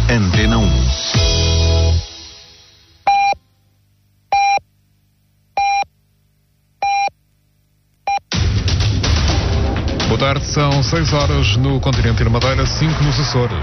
Antena 1. Boa tarde, são 6 horas no continente e na Madeira, 5 nos Açores.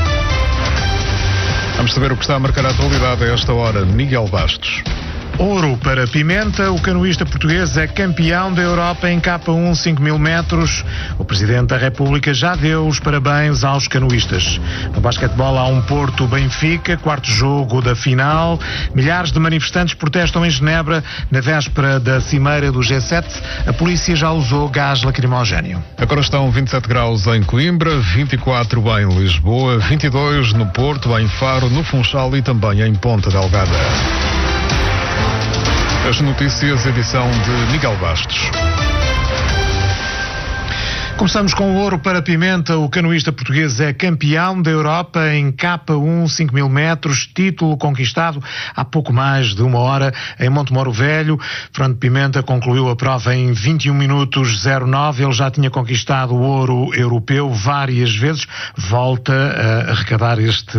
Vamos saber o que está a marcar a atualidade a esta hora. Miguel Bastos. Ouro para Pimenta, o canoísta português é campeão da Europa em K1 5.000 metros. O Presidente da República já deu os parabéns aos canoístas. No basquetebol há um Porto-Benfica, quarto jogo da final. Milhares de manifestantes protestam em Genebra na véspera da cimeira do G7. A polícia já usou gás lacrimogéneo. Agora estão 27 graus em Coimbra, 24 em Lisboa, 22 no Porto, em Faro, no Funchal e também em Ponta Delgada. As notícias, edição de Miguel Bastos. Começamos com o ouro para Pimenta. O canoísta português é campeão da Europa em K1 5.000 metros, título conquistado há pouco mais de uma hora em Montemoro Velho. Fernando Pimenta concluiu a prova em 21 minutos 09. Ele já tinha conquistado o ouro europeu várias vezes. Volta a arrecadar este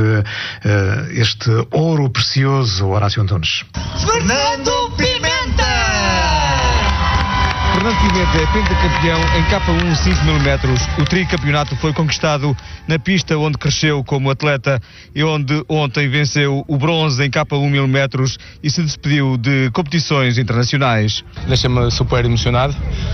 ouro precioso. Horácio Antunes. Fernando Pimenta! Fernando Pimenta é pentacampeão em K1 5.000 metros. O tricampeonato foi conquistado na pista onde cresceu como atleta e onde ontem venceu o bronze em K1 1.000 metros e se despediu de competições internacionais. Deixa-me super emocionado.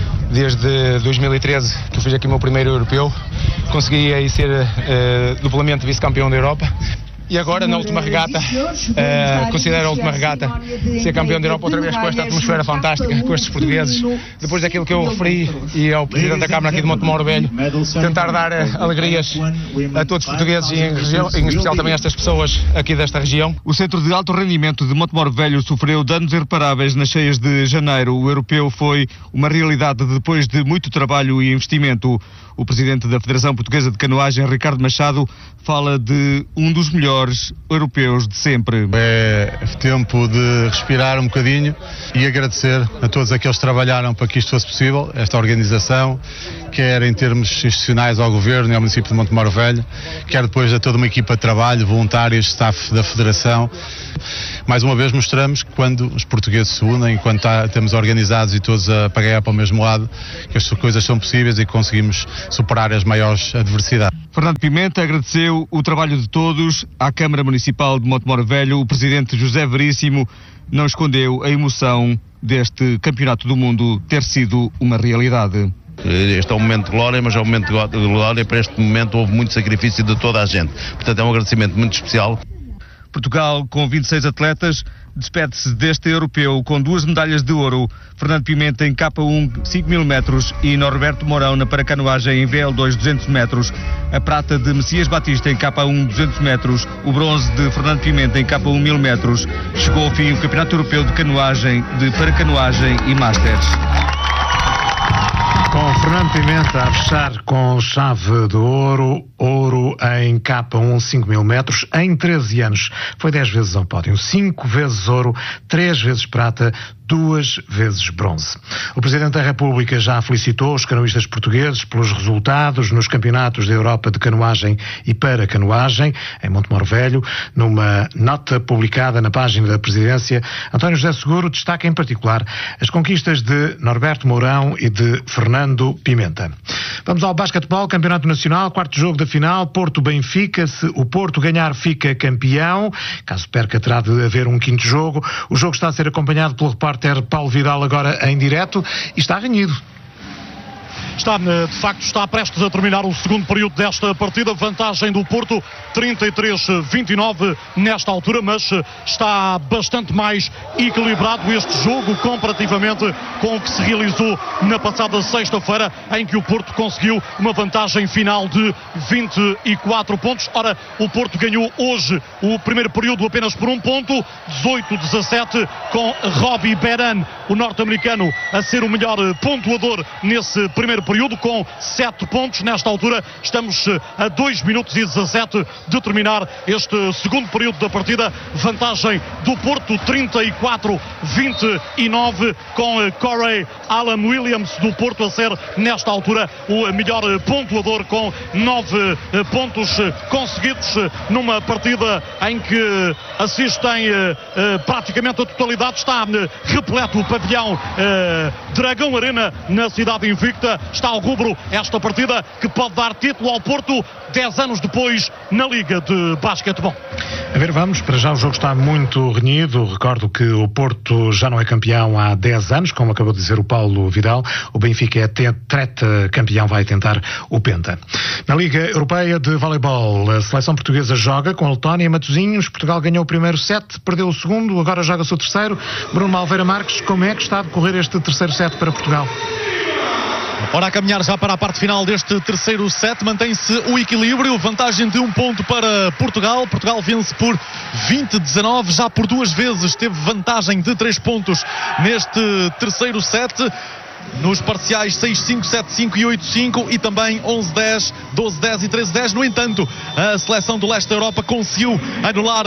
Desde 2013 que eu fiz aqui o meu primeiro europeu, consegui aí ser duplamente vice-campeão da Europa. E agora, na última regata, considero a última regata ser campeão da Europa outra vez com esta atmosfera fantástica, com estes portugueses. Depois daquilo que eu referi e ao Presidente da Câmara aqui de Montemoro Velho, tentar dar alegrias a todos os portugueses e em especial também a estas pessoas aqui desta região. O Centro de Alto Rendimento de Montemoro Velho sofreu danos irreparáveis nas cheias de janeiro. O europeu foi uma realidade depois de muito trabalho e investimento. O Presidente da Federação Portuguesa de Canoagem, Ricardo Machado, fala de um dos melhores europeus de sempre. É tempo de respirar um bocadinho e agradecer a todos aqueles que trabalharam para que isto fosse possível, esta organização, quer em termos institucionais ao Governo e ao município de Montemoro Velho, quer depois a toda uma equipa de trabalho, voluntários, staff da Federação. Mais uma vez mostramos que quando os portugueses se unem, quando estamos organizados e todos a pagar para o mesmo lado, que as coisas são possíveis e conseguimos superar as maiores adversidades. Fernando Pimenta agradeceu o trabalho de todos. À Câmara Municipal de Montemoro Velho, o Presidente José Veríssimo não escondeu a emoção deste Campeonato do Mundo ter sido uma realidade. Este é um momento de glória, mas é um momento de glória. Para este momento houve muito sacrifício de toda a gente. Portanto, é um agradecimento muito especial. Portugal, com 26 atletas, despede-se deste europeu com 2 medalhas de ouro. Fernando Pimenta em K1 5.000 metros e Norberto Mourão na paracanoagem em VL2 200 metros. A prata de Messias Batista em K1 200 metros. O bronze de Fernando Pimenta em K1 1000 metros. Chegou ao fim o Campeonato Europeu de Canoagem, de Paracanoagem e Masters. Com Fernando Pimenta a fechar com chave de ouro em K1 5.000 metros em 13 anos. Foi 10 vezes ao pódio, 5 vezes ouro, 3 vezes prata, 2 vezes bronze. O Presidente da República já felicitou os canoístas portugueses pelos resultados nos campeonatos da Europa de canoagem e paracanoagem em Montemoro Velho. Numa nota publicada na página da Presidência, António José Seguro destaca em particular as conquistas de Norberto Mourão e de Fernando Pimenta. Vamos ao basquetebol, Campeonato Nacional, quarto jogo da final, Porto-Benfica. Se o Porto ganhar, fica campeão. Caso perca, terá de haver um quinto jogo. O jogo está a ser acompanhado pelo repórter Paulo Vidal agora em direto e está renhido. De facto, está prestes a terminar o segundo período desta partida. Vantagem do Porto, 33-29 nesta altura, mas está bastante mais equilibrado este jogo comparativamente com o que se realizou na passada sexta-feira, em que o Porto conseguiu uma vantagem final de 24 pontos. Ora, o Porto ganhou hoje o primeiro período apenas por um ponto, 18-17, com Robbie Beran, o norte-americano, a ser o melhor pontuador nesse primeiro período com 7 pontos. Nesta altura estamos a 2 minutos e 17 de terminar este segundo período da partida. Vantagem do Porto 34-29, com Corey Alan Williams do Porto a ser nesta altura o melhor pontuador, com 9 pontos conseguidos numa partida em que assistem praticamente a totalidade. Está repleto o pavilhão Dragão Arena na cidade invicta. Está ao rubro esta partida que pode dar título ao Porto 10 anos depois na Liga de Basquetebol. A ver, vamos, para já o jogo está muito renhido. Recordo que o Porto já não é campeão há 10 anos, como acabou de dizer o Paulo Vidal. O Benfica é campeão, vai tentar o Penta. Na Liga Europeia de Voleibol, a seleção portuguesa joga com a Letónia e Matosinhos. Portugal ganhou o primeiro set, perdeu o segundo, agora joga-se o terceiro. Bruno Malveira Marques, como é que está a decorrer este terceiro set para Portugal? Ora, a caminhar já para a parte final deste terceiro set, mantém-se o equilíbrio, vantagem de 1 ponto para Portugal. Portugal vence por 20-19, já por 2 vezes teve vantagem de 3 pontos neste terceiro set. Nos parciais 6-5, 7-5 e 8-5 e também 11-10, 12-10 e 13-10. No entanto, a seleção do leste da Europa conseguiu anular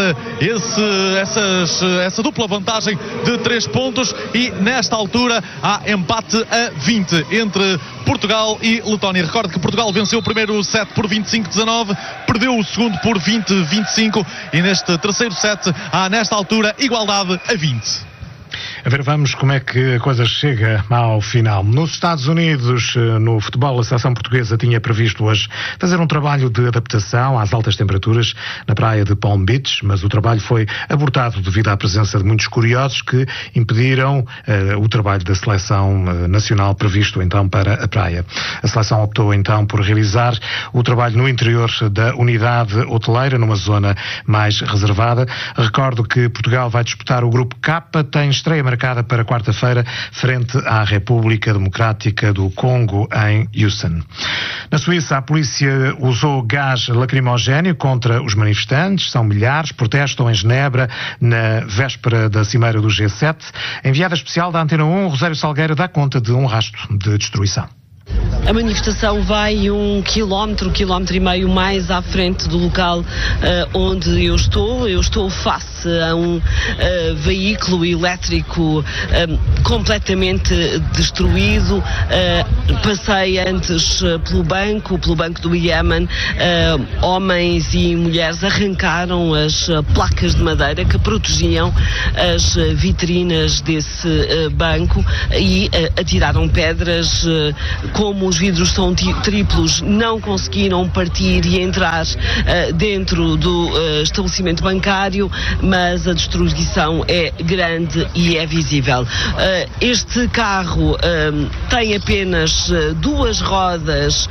essa dupla vantagem de 3 pontos e nesta altura há empate a 20 entre Portugal e Letónia. Recordo que Portugal venceu o primeiro set por 25-19, perdeu o segundo por 20-25 e neste terceiro set há nesta altura igualdade a 20. A ver, vamos como é que a coisa chega ao final. Nos Estados Unidos, no futebol, a seleção portuguesa tinha previsto hoje fazer um trabalho de adaptação às altas temperaturas na praia de Palm Beach, mas o trabalho foi abortado devido à presença de muitos curiosos que impediram o trabalho da seleção nacional previsto então para a praia. A seleção optou então por realizar o trabalho no interior da unidade hoteleira, numa zona mais reservada. Recordo que Portugal vai disputar o grupo K, tem estreia marcada para quarta-feira frente à República Democrática do Congo em Houston. Na Suíça, a polícia usou gás lacrimogéneo contra os manifestantes. São milhares, protestam em Genebra na véspera da cimeira do G7. A enviada especial da Antena 1, Rosário Salgueiro, dá conta de um rastro de destruição. A manifestação vai 1 quilómetro e meio mais à frente do local onde eu estou. Eu estou face a um veículo elétrico completamente destruído. Passei antes pelo banco do Iémen. Homens e mulheres arrancaram as placas de madeira que protegiam as vitrinas desse banco e atiraram pedras. Como os vidros são triplos, não conseguiram partir e entrar dentro do estabelecimento bancário, mas a destruição é grande e é visível. Este carro tem apenas 2 rodas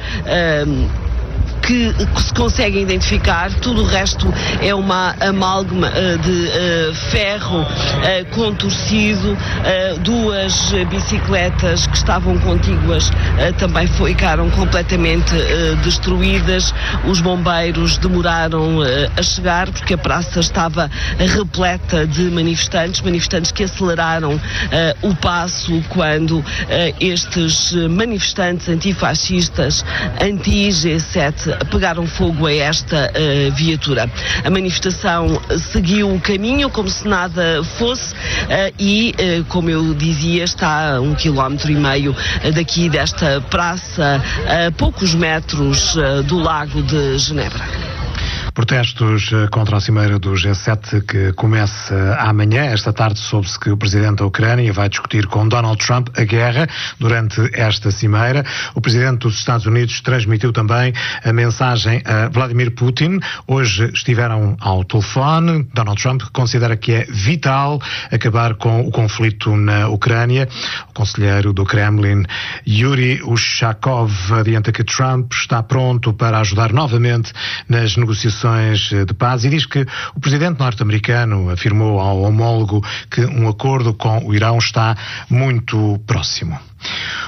que se conseguem identificar, tudo o resto é uma amálgama de ferro contorcido. 2 bicicletas que estavam contíguas também ficaram completamente destruídas. Os bombeiros demoraram a chegar porque a praça estava repleta de manifestantes que aceleraram o passo quando estes manifestantes antifascistas, anti-G7, pegaram fogo a esta viatura. A manifestação seguiu o caminho como se nada fosse e, como eu dizia, está a 1,5 quilómetro daqui desta praça, a poucos metros do Lago de Genebra. Protestos contra a cimeira do G7 que começa amanhã. Esta tarde soube-se que o presidente da Ucrânia vai discutir com Donald Trump a guerra durante esta cimeira. O presidente dos Estados Unidos transmitiu também a mensagem a Vladimir Putin. Hoje estiveram ao telefone. Donald Trump considera que é vital acabar com o conflito na Ucrânia. O conselheiro do Kremlin, Yuri Ushakov, adianta que Trump está pronto para ajudar novamente nas negociações de paz e diz que o presidente norte-americano afirmou ao homólogo que um acordo com o Irão está muito próximo.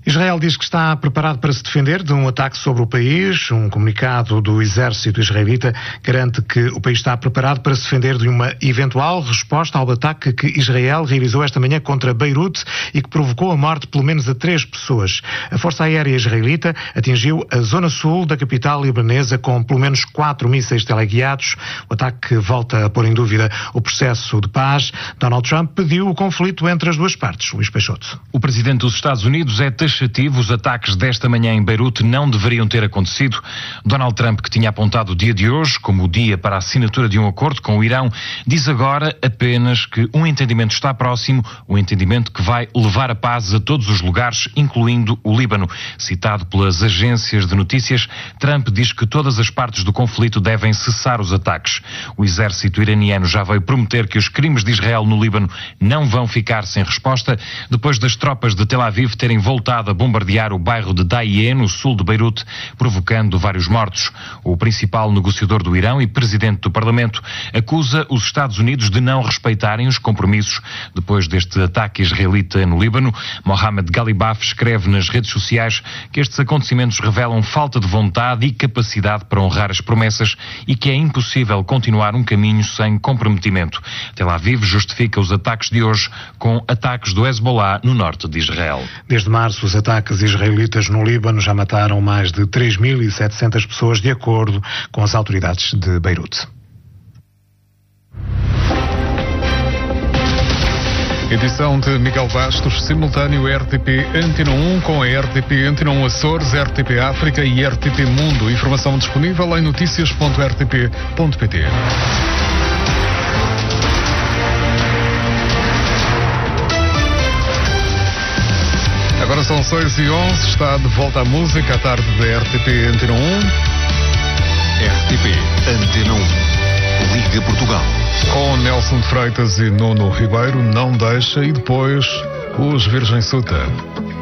Israel diz que está preparado para se defender de um ataque sobre o país. Um comunicado do exército israelita garante que o país está preparado para se defender de uma eventual resposta ao ataque que Israel realizou esta manhã contra Beirute e que provocou a morte de pelo menos a 3 pessoas. A Força Aérea Israelita atingiu a zona sul da capital libanesa com pelo menos 4 mísseis teleguiados. O ataque volta a pôr em dúvida o processo de paz. Donald Trump pediu o conflito entre as duas partes. Luís Peixoto. O presidente dos Estados Unidos é taxativo. Os ataques desta manhã em Beirute não deveriam ter acontecido. Donald Trump, que tinha apontado o dia de hoje como o dia para a assinatura de um acordo com o Irão, diz agora apenas que um entendimento está próximo, um entendimento que vai levar a paz a todos os lugares, incluindo o Líbano. Citado pelas agências de notícias, Trump diz que todas as partes do conflito devem cessar os ataques. O exército iraniano já veio prometer que os crimes de Israel no Líbano não vão ficar sem resposta, depois das tropas de Tel Aviv terem voltado a bombardear o bairro de Dahieh, no sul de Beirute, provocando vários mortos. O principal negociador do Irão e presidente do Parlamento acusa os Estados Unidos de não respeitarem os compromissos depois deste ataque israelita no Líbano. Mohamed Galibaf escreve nas redes sociais que estes acontecimentos revelam falta de vontade e capacidade para honrar as promessas e que é impossível continuar um caminho sem comprometimento. Tel Aviv justifica os ataques de hoje com ataques do Hezbollah no norte de Israel. Desde março, os ataques israelitas no Líbano já mataram mais de 3.700 pessoas, de acordo com as autoridades de Beirute. Edição de Miguel Bastos, simultâneo RTP Antena 1 com a RTP Antena 1 Açores, RTP África e RTP Mundo. Informação disponível em noticias.rtp.pt. Agora são 6h11, está de volta à música à tarde da RTP Antena 1. RTP Antena 1, Liga Portugal. Com Nelson de Freitas e Nuno Ribeiro, Não Deixa, e depois os Virgem Suta.